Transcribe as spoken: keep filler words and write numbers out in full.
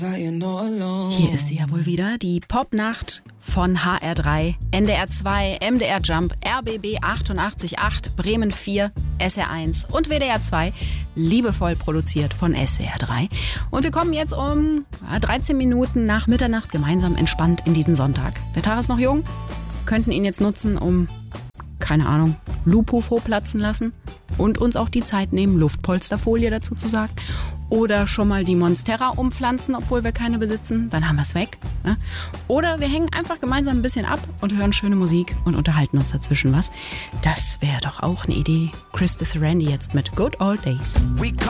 Hier ist sie ja wohl wieder, die Popnacht von H R drei, N D R zwei, M D R Jump, R B B achtundachtzig Komma acht, Bremen vier, S R eins und W D R zwei, liebevoll produziert von S W R drei. Und wir kommen jetzt um dreizehn Minuten nach Mitternacht gemeinsam entspannt in diesen Sonntag. Der Tag ist noch jung, könnten ihn jetzt nutzen, um, keine Ahnung, Lupufo platzen lassen und uns auch die Zeit nehmen, Luftpolsterfolie dazu zu sagen. Oder schon mal die Monstera umpflanzen, obwohl wir keine besitzen. Dann haben wir es weg. Ne? Oder wir hängen einfach gemeinsam ein bisschen ab und hören schöne Musik und unterhalten uns dazwischen was. Das wäre doch auch eine Idee. Chris de Sarandi jetzt mit Good Old Days. We